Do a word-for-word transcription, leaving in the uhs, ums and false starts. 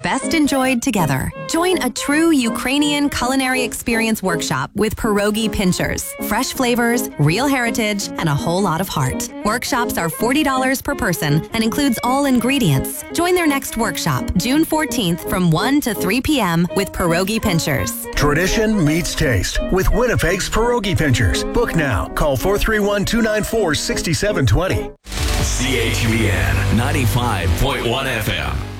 best enjoyed together. Join a true Ukrainian culinary experience workshop with pierogi pinchers. Fresh flavors, real heritage, and a whole lot of heart. Workshops are forty dollars per person and includes all ingredients. Join their next workshop, June fourteenth from one to three p.m. with pierogi pinchers. Tradition meets taste with Winnipeg's Pierogi Pinchers. Book now. Call four three one, two nine four, six seven two zero. C H B N ninety-five point one F M.